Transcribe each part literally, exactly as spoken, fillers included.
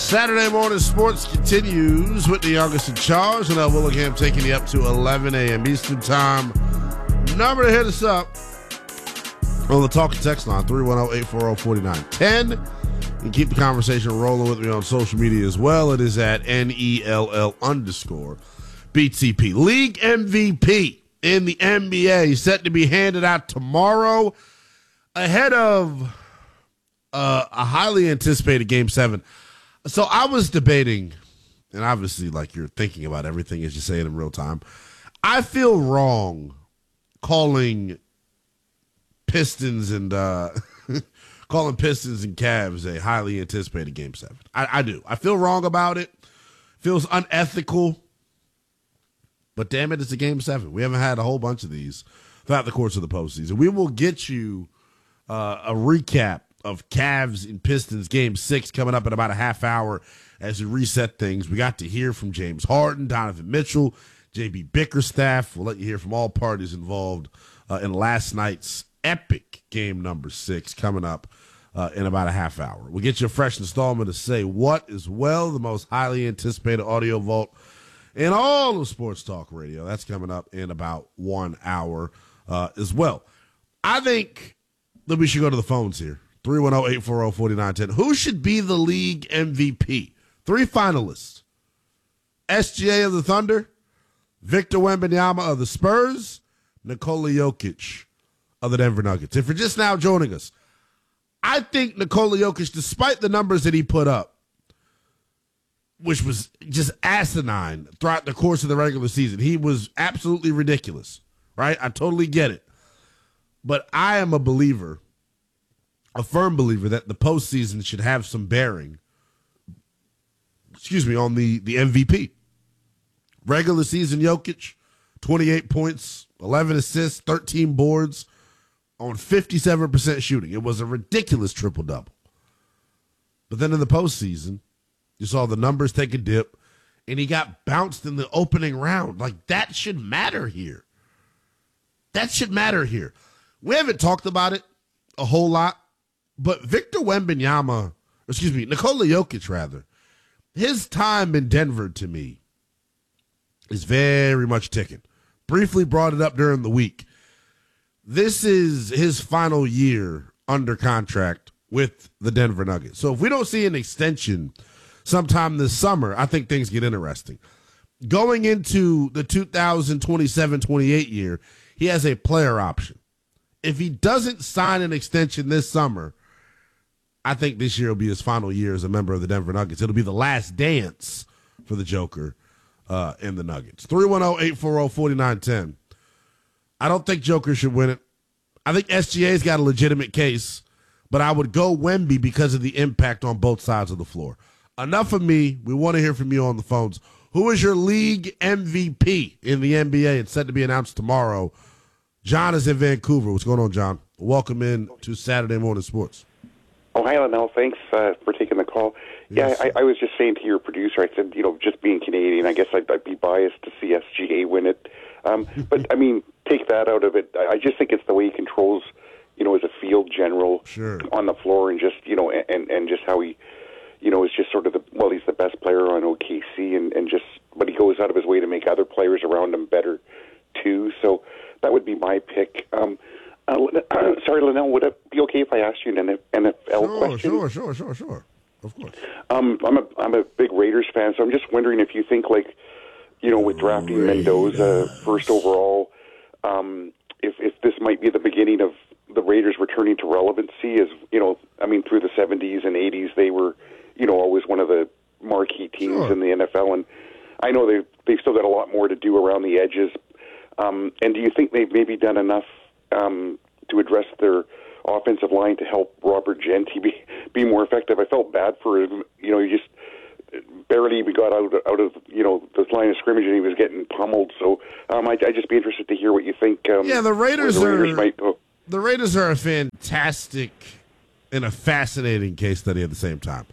Saturday morning sports continues with the youngest in charge, and I Willingham taking you up to eleven a.m. Eastern time. Number to hit us up on the talk and text line, three one zero, eight four zero, four nine one zero. And keep the conversation rolling with me on social media as well. It is at N E L L underscore B T P. League M V P in the N B A set to be handed out tomorrow ahead of uh, a highly anticipated Game seven. So I was debating, and obviously, like, you're thinking about everything as you say it in real time. I feel wrong calling Pistons and uh, calling Pistons and Cavs a highly anticipated Game Seven. I, I do. I feel wrong about it. Feels unethical. But damn it, it's a Game Seven. We haven't had a whole bunch of these throughout the course of the postseason. We will get you uh, a recap of Cavs and Pistons Game Six coming up in about a half hour as we reset things. We got to hear from James Harden, Donovan Mitchell, J B Bickerstaff. We'll let you hear from all parties involved uh, in last night's epic game number six coming up uh, in about a half hour. We'll get you a fresh installment to Say What as well, the most highly anticipated audio vault in all of sports talk radio. That's coming up in about one hour uh, as well. I think that we should go to the phones here. three one zero, eight four zero, four nine one zero. Who should be the league M V P? Three finalists. S G A of the Thunder, Victor Wembanyama of the Spurs, Nikola Jokic of the Denver Nuggets. If you're just now joining us, I think Nikola Jokic, despite the numbers that he put up, which was just asinine throughout the course of the regular season, he was absolutely ridiculous, right? I totally get it. But I am a believer, a firm believer, that the postseason should have some bearing, excuse me, on the, the M V P. Regular season Jokic, twenty-eight points, eleven assists, thirteen boards, on fifty-seven percent shooting. It was a ridiculous triple-double. But then in the postseason, you saw the numbers take a dip, and he got bounced in the opening round. Like, that should matter here. That should matter here. We haven't talked about it a whole lot, but Victor Wembanyama, excuse me, Nikola Jokic, rather, his time in Denver, to me, is very much ticking. Briefly brought it up during the week. This is his final year under contract with the Denver Nuggets. So if we don't see an extension sometime this summer, I think things get interesting. Going into the two thousand twenty-seven twenty-eight year, he has a player option. If he doesn't sign an extension this summer, I think this year will be his final year as a member of the Denver Nuggets. It'll be the last dance for the Joker uh, in the Nuggets. three one zero, eight four zero, four nine one zero. I don't think Joker should win it. I think S G A's got a legitimate case, but I would go Wemby because of the impact on both sides of the floor. Enough of me. We want to hear from you on the phones. Who is your league M V P in the N B A? It's set to be announced tomorrow. John is in Vancouver. What's going on, John? Welcome in to Saturday Morning Sports. Oh, hi, Linnell. Thanks uh, for taking the call. Yes. Yeah, I, I was just saying to your producer, I said, you know, just being Canadian, I guess I'd, I'd be biased to see S G A win it. Um, but, I mean, take that out of it. I just think it's the way he controls, you know, as a field general sure. on the floor, and just, you know, and, and just how he, you know, is just sort of the, well, he's the best player on O K C, and, and just, but he goes out of his way to make other players around him better, too. So that would be my pick. Um, uh, sorry, Linnell, would it be okay if I asked you an N F L sure, question? Sure, sure, sure, sure. Of course. Um, I'm a I'm a big Raiders fan, so I'm just wondering if you think, like, you know, with drafting Raiders. Mendoza first overall, um, if if this might be the beginning of the Raiders returning to relevancy. As you know, I mean, through the seventies and eighties, they were, you know, always one of the marquee teams sure. in the N F L, and I know they they've still got a lot more to do around the edges. Um, and do you think they've maybe done enough um, to address their offensive line to help Robert Genty be be more effective? I felt bad for him. You know, he just barely we got out out of you know the line of scrimmage, and he was getting pummeled. So um, I I'd just be interested to hear what you think. Um, yeah, the Raiders, the Raiders are might go. The Raiders are a fantastic and a fascinating case study at the same time.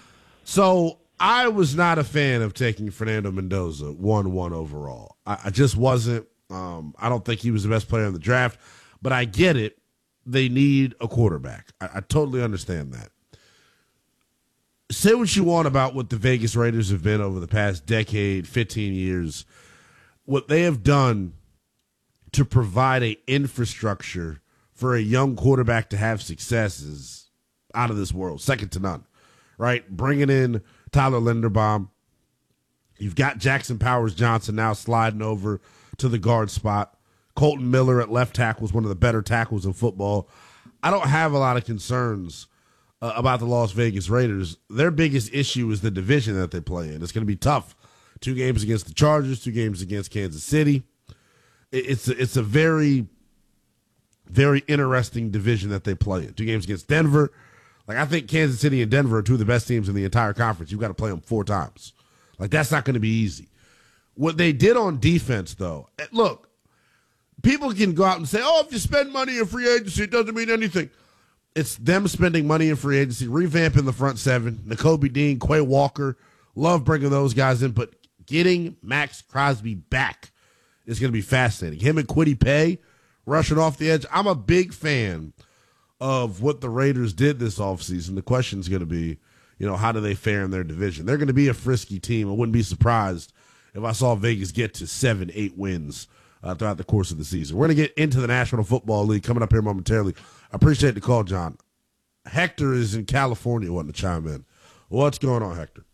So I was not a fan of taking Fernando Mendoza one one overall. I, I just wasn't. Um, I don't think he was the best player in the draft, but I get it. They need a quarterback. I, I totally understand that. say what you want about what the Vegas Raiders have been over the past decade, fifteen years. What they have done to provide a infrastructure for a young quarterback to have success is out of this world, second to none, right? Bringing in Tyler Linderbaum. You've got Jackson Powers Johnson now sliding over to the guard spot. Colton Miller at left tackle is one of the better tackles in football. I don't have a lot of concerns uh, about the Las Vegas Raiders. Their biggest issue is the division that they play in. It's going to be tough. Two games against the Chargers, two games against Kansas City. It's a, it's a very, very interesting division that they play in. Two games against Denver. Like, I think Kansas City and Denver are two of the best teams in the entire conference. You've got to play them four times. Like, that's not going to be easy. What they did on defense, though, look, people can go out and say, oh, if you spend money in free agency, it doesn't mean anything. It's them spending money in free agency, revamping the front seven, Nakobe Dean, Quay Walker. Love bringing those guys in, but getting Max Crosby back is going to be fascinating. Him and Kwity Paye rushing off the edge. I'm a big fan of what the Raiders did this offseason. The question is going to be, you know, how do they fare in their division? They're going to be a frisky team. I wouldn't be surprised if I saw Vegas get to seven, eight wins uh, throughout the course of the season. We're going to get into the National Football League coming up here momentarily. I appreciate the call, John. Hector is in California wanting to chime in. What's going on, Hector?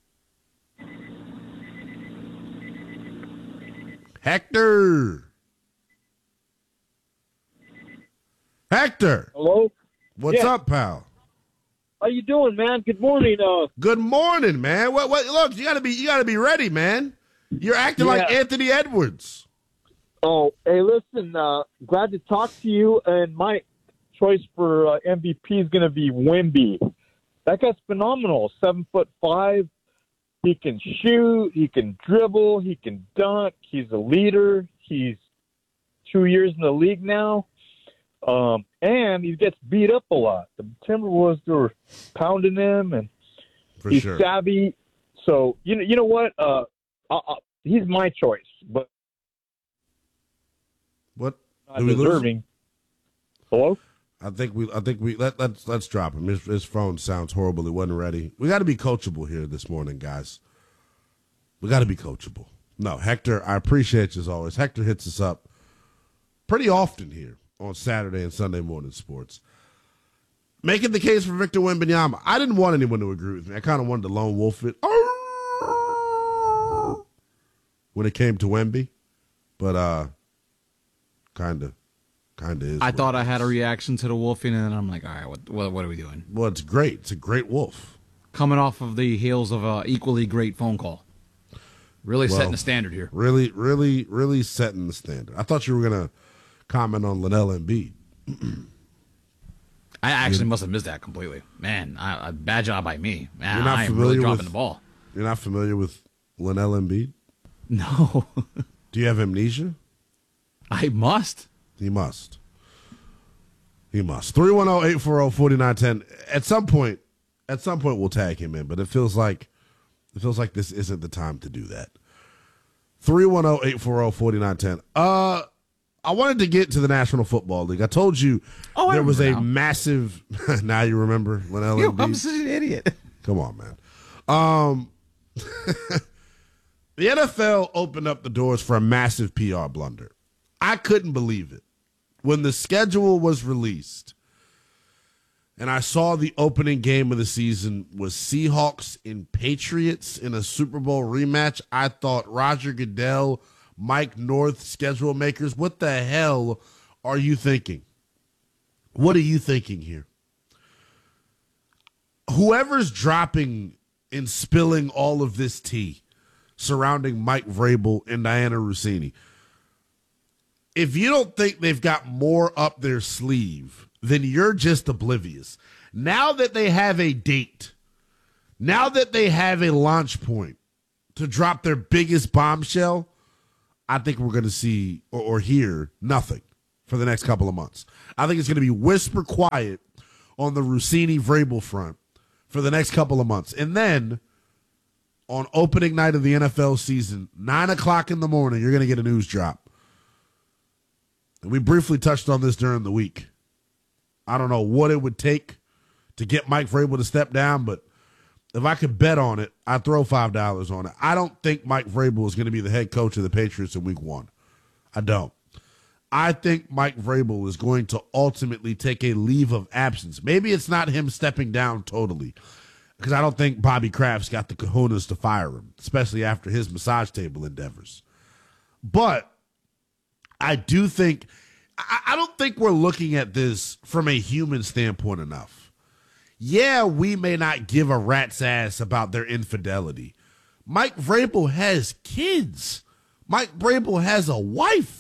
Hector. Hector. Hello. What's yeah. up, pal? How you doing, man? Good morning. Uh, Good morning, man. What? What? Look, you gotta be. You gotta be ready, man. You're acting yeah. like Anthony Edwards. Oh, hey, listen. Uh, glad to talk to you. And my choice for uh, M V P is going to be Wemby. That guy's phenomenal. Seven foot five. He can shoot. He can dribble. He can dunk. He's a leader. He's two years in the league now. Um, and he gets beat up a lot. The Timberwolves were pounding him, and For he's sure. savvy. So, you know, you know what? Uh, I, I, he's my choice, but What? not Do we lose? deserving. Hello? I think we. I think we. Let, let's let's drop him. His, his phone sounds horrible. He wasn't ready. We got to be coachable here this morning, guys. We got to be coachable. No, Hector. I appreciate you as always. Hector hits us up pretty often here on Saturday and Sunday morning sports, making the case for Victor Wembanyama. I didn't want anyone to agree with me. I kind of wanted to lone wolf it when it came to Wemby, but uh, kind of. Kind of is. I thought I had a reaction to the wolfing, and then I'm like, all right, what, what, what are we doing? Well, it's great. It's a great wolf. Coming off of the heels of a equally great phone call. Really Well, setting the standard here. Really, really, really setting the standard. I thought you were going to comment on Linnell Embiid. I actually must have missed that completely. Man, I, a bad job by me. Man, You're not I am familiar really dropping with- the ball. You're not familiar with Linnell Embiid? No. Do you have amnesia? I must. He must. He must. three one zero, eight four zero, four nine one zero. At some point, at some point we'll tag him in, but it feels like it feels like this isn't the time to do that. three one zero, eight four zero, four nine one zero. Uh I wanted to get to the National Football League. I told you Oh, I there was a remember now. massive now you remember Linnell Yo, Embiid? I'm such an idiot. Come on, man. Um, the N F L opened up the doors for a massive P R blunder. I couldn't believe it. When the schedule was released and I saw the opening game of the season was Seahawks and Patriots in a Super Bowl rematch, I thought, Roger Goodell, Mike North, schedule makers, what the hell are you thinking? What are you thinking here? Whoever's dropping and spilling all of this tea surrounding Mike Vrabel and Diana Rossini, if you don't think they've got more up their sleeve, then you're just oblivious. Now that they have a date, now that they have a launch point to drop their biggest bombshell, I think we're going to see or, or hear nothing for the next couple of months. I think it's going to be whisper quiet on the Rossini Vrabel front for the next couple of months. And then on opening night of the N F L season, nine o'clock in the morning, you're going to get a news drop. And we briefly touched on this during the week. I don't know what it would take to get Mike Vrabel to step down, but if I could bet on it, I'd throw five dollars on it. I don't think Mike Vrabel is going to be the head coach of the Patriots in week one. I don't. I think Mike Vrabel is going to ultimately take a leave of absence. Maybe it's not him stepping down totally, because I don't think Bobby Kraft's got the cojones to fire him, especially after his massage table endeavors. But I do think, I, I don't think we're looking at this from a human standpoint enough. Yeah, we may not give a rat's ass about their infidelity. Mike Vrabel has kids. Mike Vrabel has a wife.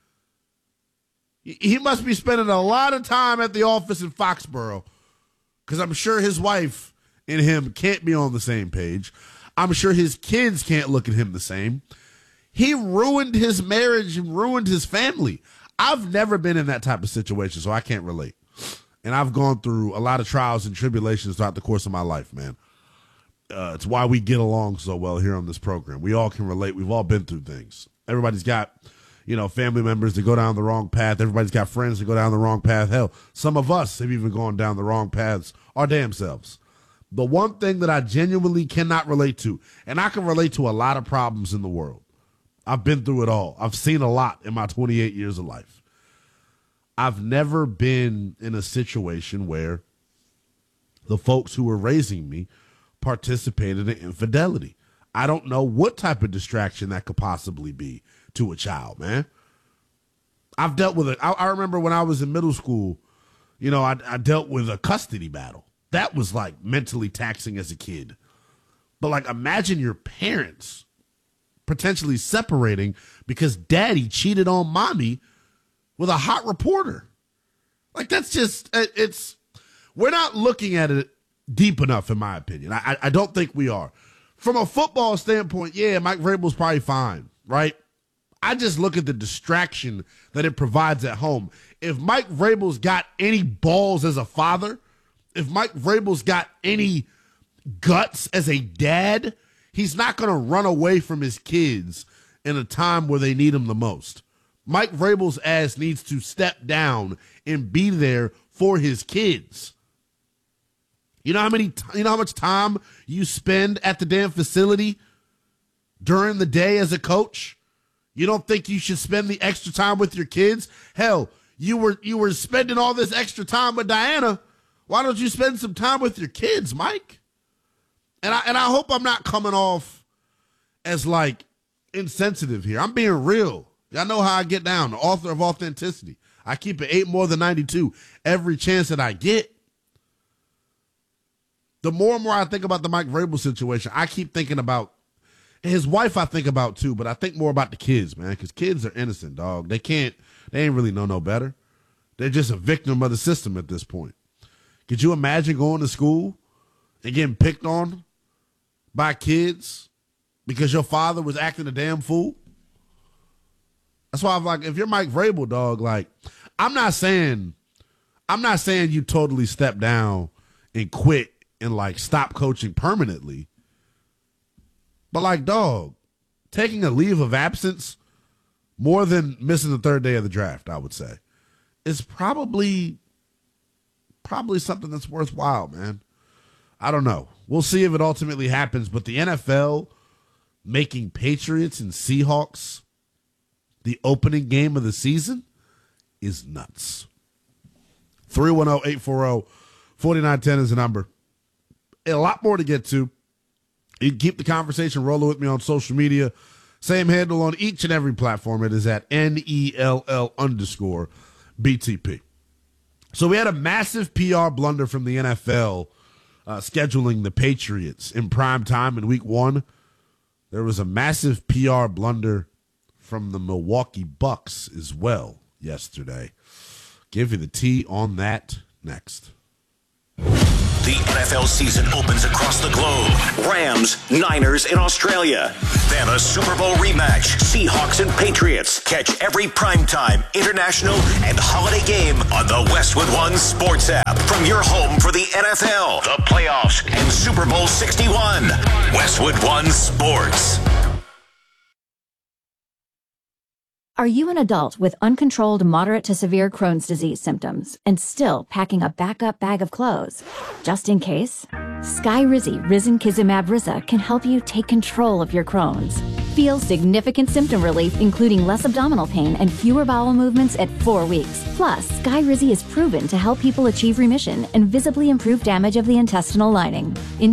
He must be spending a lot of time at the office in Foxborough, because I'm sure his wife and him can't be on the same page. I'm sure his kids can't look at him the same. He ruined his marriage and ruined his family. I've never been in that type of situation, so I can't relate. And I've gone through a lot of trials and tribulations throughout the course of my life, man. Uh, it's why we get along so well here on this program. We all can relate. We've all been through things. Everybody's got, you know, family members that go down the wrong path. Everybody's got friends that go down the wrong path. Hell, some of us have even gone down the wrong paths our damn selves. The one thing that I genuinely cannot relate to, and I can relate to a lot of problems in the world. I've been through it all. I've seen a lot in my twenty-eight years of life. I've never been in a situation where the folks who were raising me participated in infidelity. I don't know what type of distraction that could possibly be to a child, man. I've dealt with it. I, I remember when I was in middle school, you know, I, I dealt with a custody battle. That was like mentally taxing as a kid. But like, imagine your parents potentially separating because daddy cheated on mommy with a hot reporter. Like, that's just, it's, we're not looking at it deep enough, in my opinion. I, I don't think we are. From a football standpoint, yeah, Mike Vrabel's probably fine, right? I just look at the distraction that it provides at home. If Mike Vrabel's got any balls as a father, if Mike Vrabel's got any guts as a dad, he's not going to run away from his kids in a time where they need him the most. Mike Vrabel's ass needs to step down and be there for his kids. You know how many, you know how much time you spend at the damn facility during the day as a coach? You don't think you should spend the extra time with your kids? Hell, you were you were spending all this extra time with Diana. Why don't you spend some time with your kids, Mike? And I and I hope I'm not coming off as like insensitive here. I'm being real. Y'all know how I get down, the author of authenticity. I keep it eight more than ninety-two every chance that I get. The more and more I think about the Mike Vrabel situation, I keep thinking about his wife. I think about too, but I think more about the kids, man, because kids are innocent, dog. They can't, they ain't really know no better. They're just a victim of the system at this point. Could you imagine going to school and getting picked on by kids because your father was acting a damn fool? That's why I'm like, if you're Mike Vrabel, dog, like, I'm not saying, I'm not saying you totally step down and quit and like stop coaching permanently. But like, dog, taking a leave of absence more than missing the third day of the draft, I would say, is probably, probably something that's worthwhile, man. I don't know. We'll see if it ultimately happens, but the N F L making Patriots and Seahawks the opening game of the season is nuts. three one zero, eight four zero, four nine one zero is the number. A lot more to get to. You can keep the conversation rolling with me on social media. Same handle on each and every platform. It is at N E L L underscore B T P. So we had a massive P R blunder from the N F L uh, scheduling the Patriots in prime time in week one. There was a massive P R blunder from the Milwaukee Bucks as well yesterday. Give you the tea on that next. The N F L season opens across the globe. Rams, Niners in Australia. Then a Super Bowl rematch. Seahawks and Patriots. Catch every primetime, international, and holiday game on the Westwood One Sports app. From your home for the N F L, the playoffs, and Super Bowl sixty-one. Westwood One Sports. Are you an adult with uncontrolled moderate to severe Crohn's disease symptoms and still packing a backup bag of clothes? Just in case? Skyrizi Risankizumab Riza can help you take control of your Crohn's. Feel significant symptom relief, including less abdominal pain and fewer bowel movements at four weeks. Plus, Skyrizi is proven to help people achieve remission and visibly improve damage of the intestinal lining. In